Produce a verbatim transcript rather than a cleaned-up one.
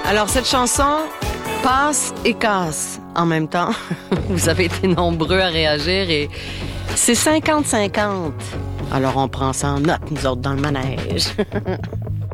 Alors, cette chanson passe et casse en même temps. Vous avez été nombreux à réagir et c'est cinquante cinquante. Alors, on prend ça en note, nous autres, dans le manège.